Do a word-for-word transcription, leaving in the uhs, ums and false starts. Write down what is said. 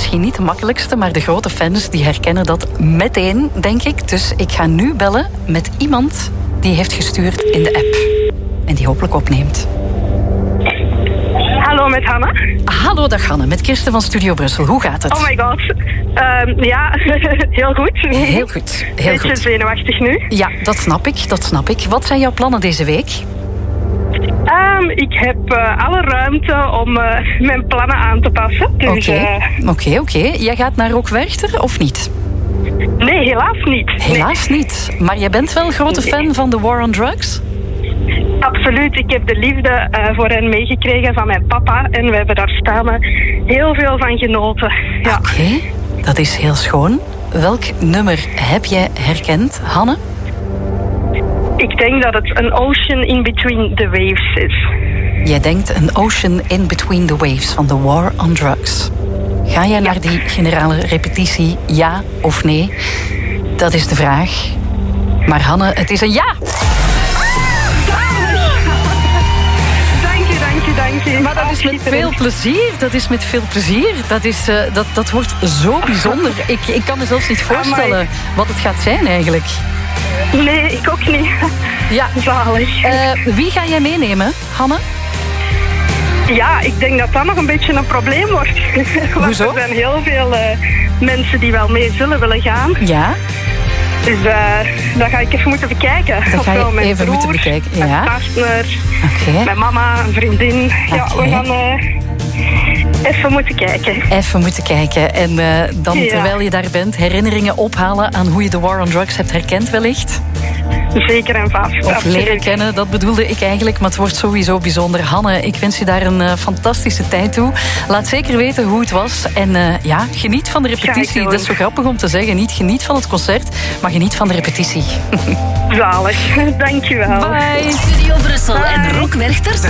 misschien niet de makkelijkste, maar de grote fans die herkennen dat meteen, denk ik. Dus ik ga nu bellen met iemand die heeft gestuurd in de app. En die hopelijk opneemt. Hallo, met Hanna. Hallo, dag Hanne, met Kirsten van Studio Brussel. Hoe gaat het? Oh my god. Um, ja, heel goed. Heel goed, heel Beetje goed. zenuwachtig nu. Ja, dat snap ik, dat snap ik. Wat zijn jouw plannen deze week? Um, ik heb uh, alle ruimte om uh, mijn plannen aan te passen. Oké, Dus, oké, uh, oké. Okay. Jij gaat naar Rockwerchter of niet? nee, helaas niet. Helaas nee. niet. Maar jij bent wel een grote Nee. fan van The War on Drugs? Absoluut. Ik heb de liefde uh, voor hen meegekregen van mijn papa. En we hebben daar samen heel veel van genoten. Ja. Oké, okay, dat is heel schoon. Welk nummer heb jij herkend, Hanne? Ik denk dat het een Ocean in Between the Waves is. Jij denkt een Ocean in Between the Waves van The War on Drugs. Ga jij naar die generale repetitie, ja of nee? Dat is de vraag. Maar Hanne, het is een ja! Dank je, dank je, dank je. Maar dat is met veel plezier. Dat is met veel plezier. Dat, is, uh, dat, dat wordt zo bijzonder. Ik, ik kan me zelfs niet voorstellen wat het gaat zijn eigenlijk. Nee, ik ook niet. Ja. Zalig. Uh, wie ga jij meenemen, Hanne? Ja, ik denk dat dat nog een beetje een probleem wordt. Hoezo? Er zijn heel veel uh, mensen die wel mee zullen willen gaan. Ja. Dus uh, dat ga ik even moeten bekijken. Dat ga je Ofwel mijn even broer, moeten bekijken. Ja. mijn partner, okay. mijn mama, een vriendin. Okay. Ja, we gaan uh, even moeten kijken. Even moeten kijken. En uh, dan, ja. terwijl je daar bent, herinneringen ophalen aan hoe je The War on Drugs hebt herkend wellicht? Zeker en vast. Of absoluut. leren kennen, dat bedoelde ik eigenlijk. Maar het wordt sowieso bijzonder. Hanne, ik wens je daar een uh, fantastische tijd toe. Laat zeker weten hoe het was. En uh, ja, geniet van de repetitie. Dat is zo grappig om te zeggen. Niet geniet van het concert, maar geniet van de repetitie. Zalig. Dankjewel. Bye. Studio Brussel en Rockwerchter